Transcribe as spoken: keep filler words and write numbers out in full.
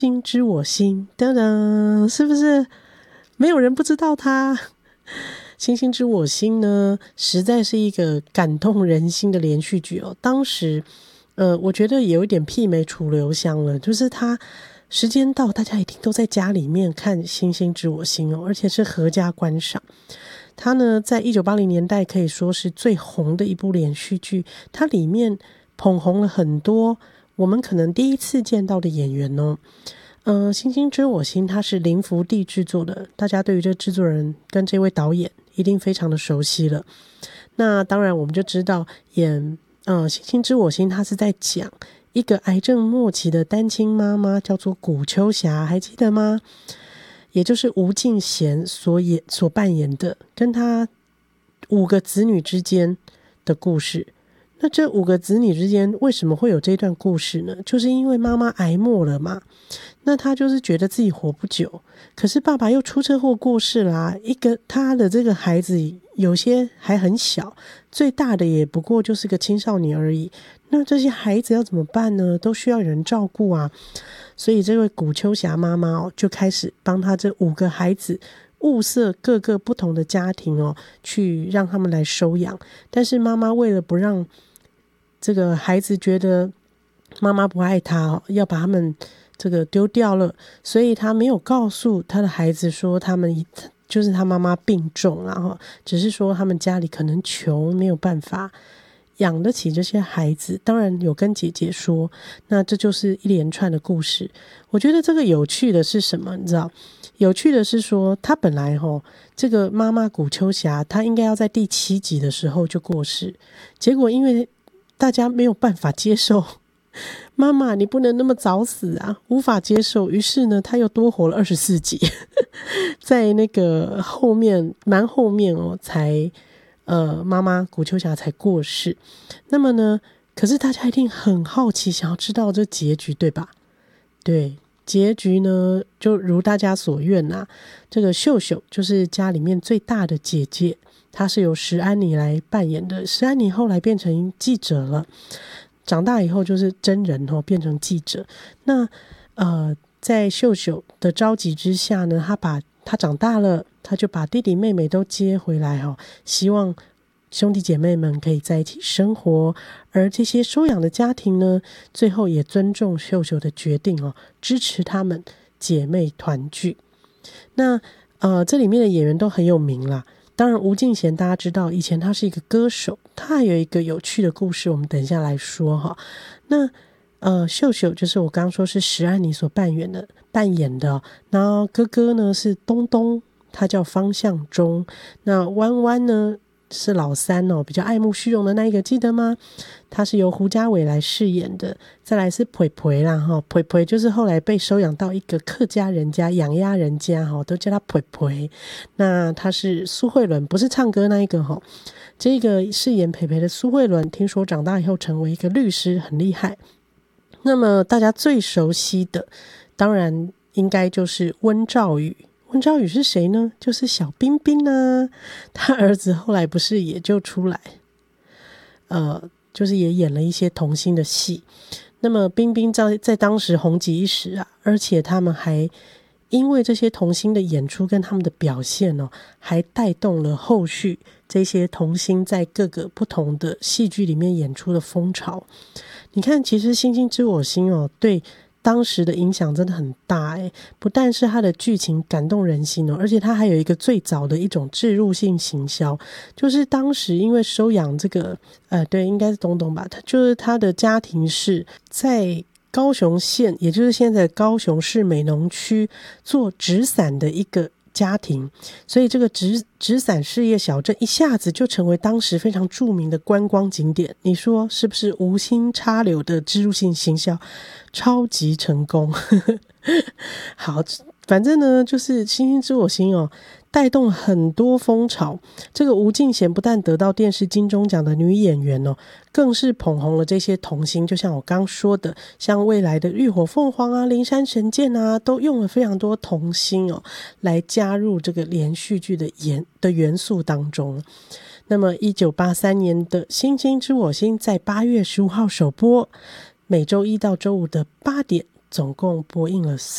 心知我心，噔噔，是不是没有人不知道他？星星知我心呢，实在是一个感动人心的连续剧哦。当时，呃，我觉得有一点媲美楚留香了，就是他时间到，大家一定都在家里面看《星星知我心》哦，而且是合家观赏。它呢，在一九八零年代可以说是最红的一部连续剧，它里面捧红了很多我们可能第一次见到的演员哦。呃，《星星知我心》它是林福地制作的，大家对于这制作人跟这位导演一定非常的熟悉了。那当然我们就知道演呃《星星知我心》它是在讲一个癌症末期的单亲妈妈，叫做古秋霞，还记得吗？也就是吴敬贤所演所扮演的，跟他五个子女之间的故事。那这五个子女之间为什么会有这段故事呢？就是因为妈妈癌末了嘛，那他就是觉得自己活不久，可是爸爸又出车祸过世啦、啊。一个他的这个孩子有些还很小，最大的也不过就是个青少年而已。那这些孩子要怎么办呢？都需要人照顾啊。所以这位古秋霞妈妈哦，就开始帮他这五个孩子物色各个不同的家庭哦，去让他们来收养。但是妈妈为了不让这个孩子觉得妈妈不爱他哦，要把他们这个丢掉了，所以他没有告诉他的孩子说他们就是他妈妈病重，然后只是说他们家里可能穷，没有办法养得起这些孩子。当然有跟姐姐说，那这就是一连串的故事。我觉得这个有趣的是什么你知道，有趣的是说他本来齁这个妈妈古秋霞她应该要在第七集的时候就过世，结果因为大家没有办法接受妈妈你不能那么早死啊，无法接受，于是呢她又多活了二十四集在那个后面蛮后面哦才呃，妈妈古秋霞才过世。那么呢，可是大家一定很好奇，想要知道这结局，对吧？对，结局呢，就如大家所愿啊。这个秀秀就是家里面最大的姐姐，她是由石安妮来扮演的。石安妮后来变成记者了，长大以后就是真人哦，变成记者。那呃，在秀秀的着急之下呢，她把她长大了，他就把弟弟妹妹都接回来哦，希望兄弟姐妹们可以在一起生活。而这些收养的家庭呢，最后也尊重秀秀的决定哦，支持他们姐妹团聚。那呃，这里面的演员都很有名啦。当然吴敬贤大家知道，以前他是一个歌手，他还有一个有趣的故事，我们等一下来说哈。那呃，秀秀就是我刚刚说是石安妮所扮演的扮演的，然后哥哥呢是东东，他叫方向中。那弯弯呢是老三哦，比较爱慕虚荣的那一个，记得吗？他是由胡家伟来饰演的。再来是培培啦哈，培培就是后来被收养到一个客家人家养鸭人家哈，都叫他培培。那他是苏慧伦，不是唱歌那一个哈。这个饰演培培的苏慧伦，听说长大以后成为一个律师，很厉害。那么大家最熟悉的当然应该就是温兆宇。温兆宇是谁呢？就是小彬彬啊，他儿子后来不是也就出来呃，就是也演了一些童星的戏。那么彬彬在在当时红极一时啊，而且他们还因为这些童星的演出跟他们的表现哦，还带动了后续这些童星在各个不同的戏剧里面演出的风潮。你看其实星星知我心哦，对当时的影响真的很大诶，不但是它的剧情感动人心哦，而且它还有一个最早的一种置入性行销，就是当时因为收养这个呃，对，应该是东东吧，他就是他的家庭是在高雄县，也就是现在的高雄市美浓区做纸伞的一个家庭，所以这个纸纸伞事业小镇一下子就成为当时非常著名的观光景点。你说是不是无心插柳的植入性行销超级成功好，反正呢就是星星知我心哦，带动很多风潮。这个吴敬贤不但得到电视金钟奖的女演员哦，更是捧红了这些童星，就像我刚说的，像未来的浴火凤凰啊、灵山神剑啊，都用了非常多童星哦来加入这个连续剧的演的元素当中。那么一九八三年的星星知我心在八月十五号首播，每周一到周五的八点，总共播映了